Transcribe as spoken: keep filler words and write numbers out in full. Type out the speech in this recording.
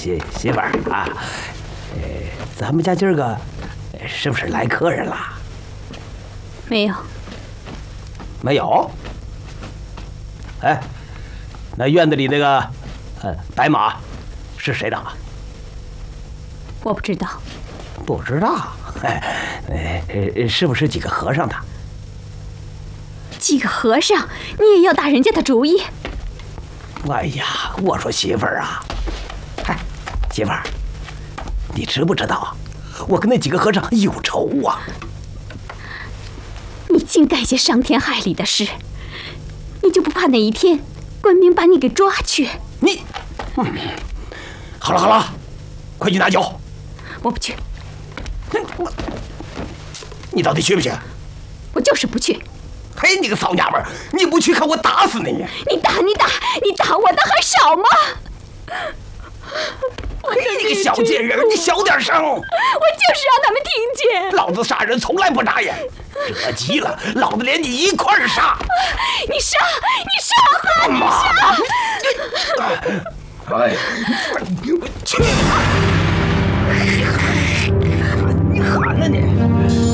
媳媳妇儿啊，呃，咱们家今儿个是不是来客人了？ 没有。 没有？哎，那院子里那个呃白马是谁的？ 我不知道。 不知道？哎，呃，是不是几个和尚的？ 几个和尚，你也要打人家的主意？ 哎呀，我说媳妇儿啊，嗨，媳妇儿，你知不知道啊？我跟那几个和尚有仇啊！ 你净干些伤天害理的事，你就不怕哪一天官兵把你给抓去？ 你，嗯，好了好了，快去拿酒。 我不去。 我，你到底去不去？ 我就是不去。 嘿，你个骚娘们儿，你不去看我打死你！ 你打你打你打我的还少吗？ 嘿，你个小贱人，你小点声！我就是让他们听见。 老子杀人从来不眨眼，惹急了，老子连你一块儿杀！ 你杀！你杀！你杀！ 哎，我去！你喊呢你！